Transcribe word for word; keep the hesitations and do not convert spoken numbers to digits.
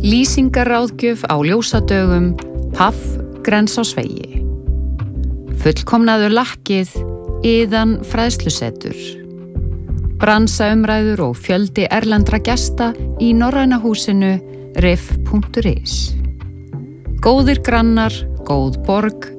Lýsingaráðgjöf á ljósadögum, Paff, Grens á Sveigi. Fullkomnaður lakkið, Iðan fræðslusetur. Bransaumræður og fjöldi erlendra gesta í Norræna húsinu riff punktur is. Góðir grannar, góð borg,